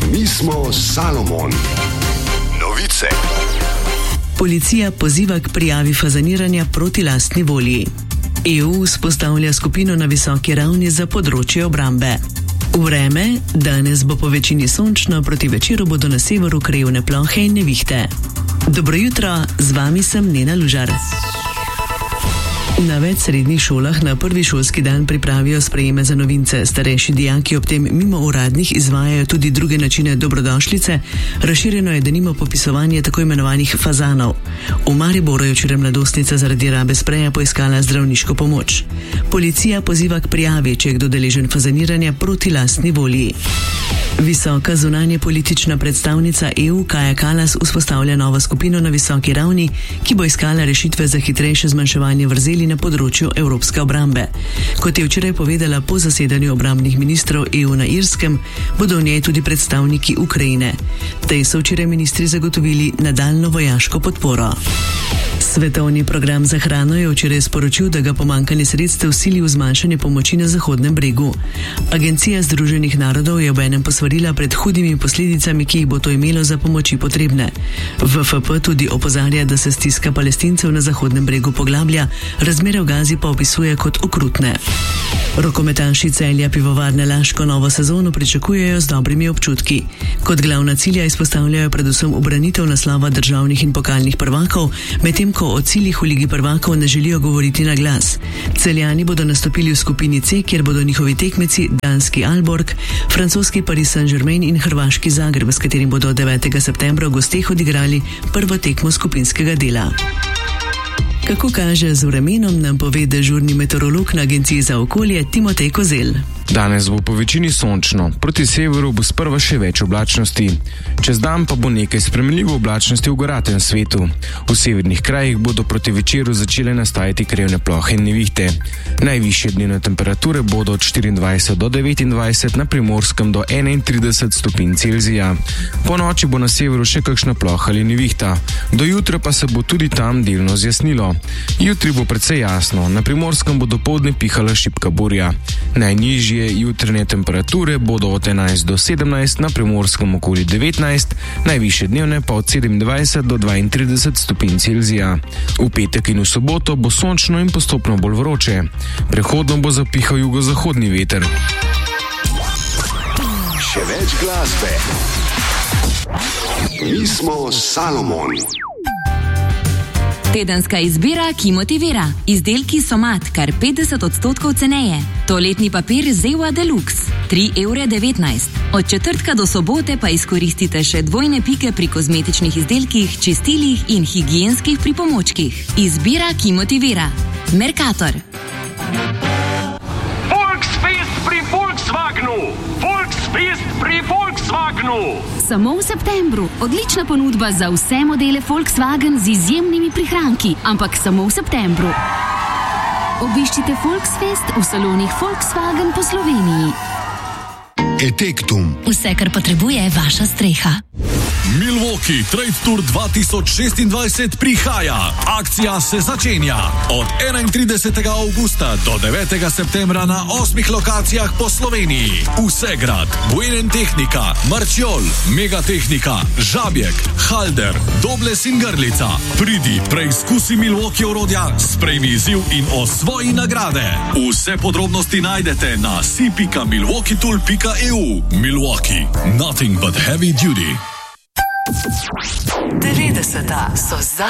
Mi smo Salomon. Novice. Policija poziva k prijavi fazaniranja proti lastni volji. EU vzpostavlja skupino na visoki ravni za področje obrambe. Vreme, danes bo po večini sončno, proti večeru bodo na severu krajevne plohe in nevihte. Dobro jutro, z vami sem Nena Lužar. Na več srednjih šolah na prvi šolski dan pripravijo sprejeme za novince. Starejši dijaki ob tem mimo uradnih izvajajo tudi druge načine dobrodošlice. Razširjeno je denimo popisovanje tako imenovanih fazanov. V Mariboru je včeraj mladostnica zaradi rabe spreja poiskala zdravniško pomoč. Policija poziva k prijavi, če je kdo deležen fazaniranja proti lastni volji. Visoka zunanje politična predstavnica EU Kaja Kallas vzpostavlja novo skupino na visoki ravni, ki bo iskala rešitve za hitrejše zmanjševanje vrzeli na področju evropske obrambe. Kot je včeraj povedala po zasedanju obrambnih ministrov EU na Irskem, bodo v njej tudi predstavniki Ukrajine. Tej so včeraj ministri zagotovili nadaljnjo vojaško podporo. Svetovni program za hrano je včeraj sporočil, da ga pomanjkanje sredstev sili v zmanjšanje pomoči na Zahodnem bregu. Agencija Združenih narodov je obenem posvarila pred hudimi posledicami, ki jih bo to imelo za pomoči potrebne. WFP tudi opozarja, da se stiska Palestincev na Zahodnem bregu poglablja, razmere v Gazi pa opisuje kot okrutne. Rokometaši Celja Pivovarne Laško novo sezono pričakujejo z dobrimi občutki. Kot glavna cilja izpostavljajo predvsem ubranitev naslova državnih in pokalnih prvakov, medtem ko o ciljih v Ligi prvakov ne želijo govoriti na glas. Celjani bodo nastopili v skupini C, kjer bodo njihovi tekmeci danski Aalborg, francoski Paris Saint-Germain in hrvaški Zagreb, s katerim bodo 9. septembra v gosteh odigrali prvo tekmo skupinskega dela. Kako kaže z vremenom, nam pove dežurni meteorolog na Agenciji za okolje Timotej Kozel. Danes bo po večini sončno, proti severu bo sprva še več oblačnosti. Čez dan pa bo nekaj spremenljivo oblačnosti v goratem svetu. V severnih krajih bodo proti večeru začele nastajati krajevne plohe in nevihte. Najvišje dnevne temperature bodo od 24 do 29, na Primorskem do 31 stopinj Celzija. Po noči bo na severu še kakšna ploha ali nevihta. Do jutra pa se bo tudi tam delno zjasnilo. Jutri bo precej jasno, na Primorskem bo dopoldne pihala šibka burja. Najnižje jutranje temperature bodo od 11 do 17, na Primorskem okoli 19, najvišje dnevne pa od 27 do 32 stopinj Celzija. V petek in v soboto bo sončno in postopno bolj vroče. Prehodno bo zapihal jugozahodni veter. Še več glasbe. Mi smo Salomon. Tedenska izbira, ki motivira. Izdelki Somat, kar 50% ceneje. Toaletni papir Zewa Deluxe, 3,19 €. Od četrtka do sobote pa izkoristite še dvojne pike pri kozmetičnih izdelkih, čistilih in higienskih pripomočkih. Izbira, ki motivira. Mercator. Volksfest pri Volkswagenu! Volksfest pri Volkswagenu! Samo v septembru. Odlična ponudba za vse modele Volkswagen z izjemnimi prihranki, ampak samo v septembru. Obiščite Volksfest v salonih Volkswagen po Sloveniji. Etektum. Vse, kar potrebuje vaša streha. Milwaukee Trade Tour 2026 prihaja. Akcija se začenja od 31. avgusta do 9. septembra na 8 lokacijah po Sloveniji. Vsegrad, Buenen Tehnika, Marčiol, Megatehnika, Žabjek, Halder, Dobles in Grlica. Pridi, preizkusi Milwaukee orodja, sprejmi izziv in osvoji nagrade. Vse podrobnosti najdete na si.milwaukeetool.eu. Milwaukee, nothing but heavy duty. 90 so